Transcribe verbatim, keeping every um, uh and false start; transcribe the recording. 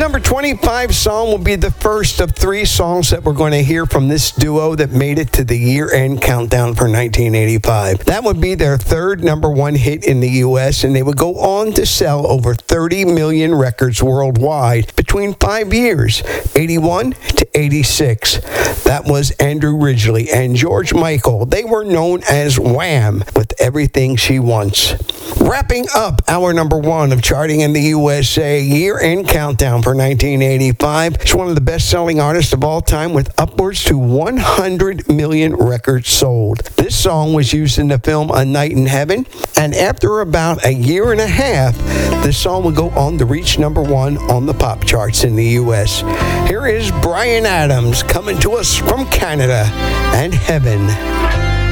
number twenty-five song will be the first of three songs that we're going to hear from this duo that made it to the year-end countdown for nineteen eighty-five. That would be their third number one hit in the U S, and they would go on to sell over thirty million records worldwide between five years, eighty-one to eighty-six. That was Andrew Ridgeley and George Michael. They were known as Wham! With Everything She Wants. Wrapping up our number one of charting in the U S A year-end countdown for nineteen eighty-five. It's one of the best-selling artists of all time with upwards to one hundred million records sold. This song was used in the film A Night in Heaven, and after about a year and a half, this song would go on to reach number one on the pop charts in the U S. Here is Bryan Adams coming to us from Canada and Heaven.